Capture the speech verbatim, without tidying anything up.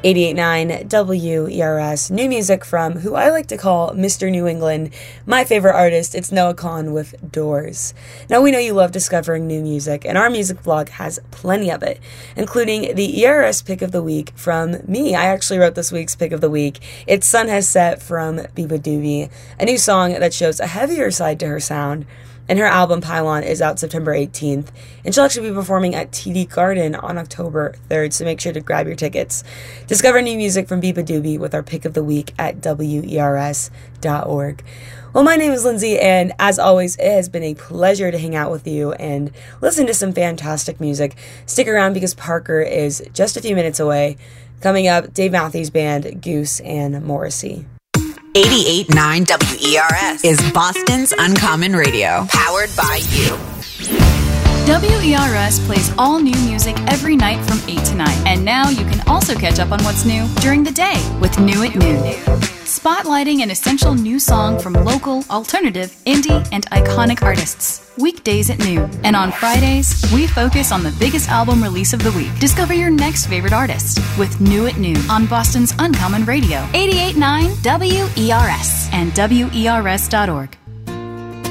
eighty-eight point nine W E R S, new music from who I like to call Mister New England. My favorite artist, it's Noah Kahan with Doors. Now, we know you love discovering new music, and our music blog has plenty of it, including the E R S Pick of the Week from me. I actually wrote this week's Pick of the Week. It's Sun Has Set from beabadoobee, a new song that shows a heavier side to her sound. And her album Pylon is out September eighteenth, and she'll actually be performing at T D Garden on October third, so make sure to grab your tickets. Discover new music from beabadoobee with our Pick of the Week at W E R S dot org. Well, my name is Lindsay, and as always, it has been a pleasure to hang out with you and listen to some fantastic music. Stick around because Parker is just a few minutes away. Coming up, Dave Matthews Band, Goose, and Morrissey. eighty-eight point nine W E R S is Boston's Uncommon Radio, powered by you. W E R S plays all new music every night from eight to nine. And now you can also catch up on what's new during the day with New at Noon. Spotlighting an essential new song from local, alternative, indie, and iconic artists. Weekdays at noon. And on Fridays, we focus on the biggest album release of the week. Discover your next favorite artist with New at Noon on Boston's Uncommon Radio. eighty-eight point nine W E R S and W E R S dot org.